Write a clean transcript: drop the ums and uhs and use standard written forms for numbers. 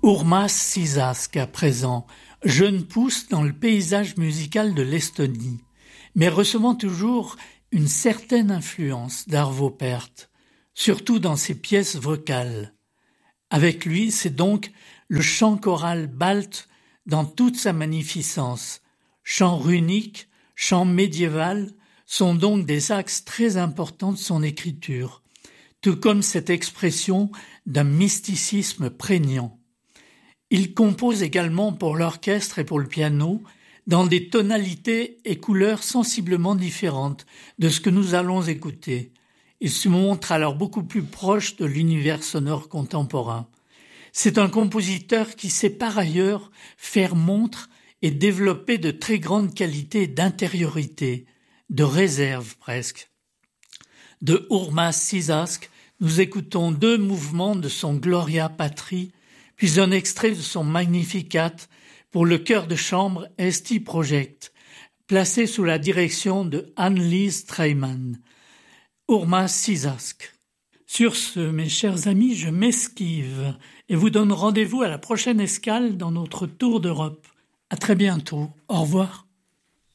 Urmas Sisask à présent, jeune pousse dans le paysage musical de l'Estonie, mais recevant toujours une certaine influence d'Arvo Pärt, surtout dans ses pièces vocales. Avec lui, c'est donc le chant choral balte dans toute sa magnificence. Chant runique, chant médiéval sont donc des axes très importants de son écriture, tout comme cette expression d'un mysticisme prégnant. Il compose également pour l'orchestre et pour le piano dans des tonalités et couleurs sensiblement différentes de ce que nous allons écouter. Il se montre alors beaucoup plus proche de l'univers sonore contemporain. C'est un compositeur qui sait par ailleurs faire montre et développer de très grandes qualités d'intériorité, de réserve presque. De Urmas Sisask, nous écoutons 2 mouvements de son Gloria Patri, puis un extrait de son Magnificat pour le chœur de chambre Esti Project, placé sous la direction de Anne-Lise Treiman. Urmas Sisask. Sur ce, mes chers amis, je m'esquive et vous donne rendez-vous à la prochaine escale dans notre tour d'Europe. À très bientôt. Au revoir.